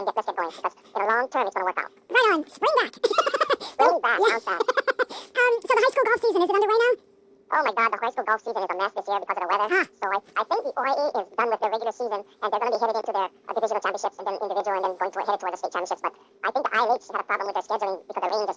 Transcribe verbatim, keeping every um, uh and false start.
and get Biscuit going because in the long term it's going to work out. Right on. Spring back. Spring back, Yeah. sounds bad. um, so the high school golf season, is it underway now? Oh my God, the high school golf season is a mess this year because of the weather. Huh. So I, I think the O I A is done with their regular season and they're going to be headed into their uh, divisional championships and then individual and then going to headed towards the state championships. But I think the I L H had a problem with their scheduling because of rain